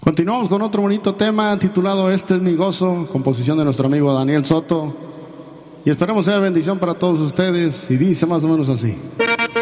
Continuamos con otro bonito tema titulado Este es mi gozo, composición de nuestro amigo Daniel Soto. Y esperamos sea bendición para todos ustedes. Y dice más o menos así.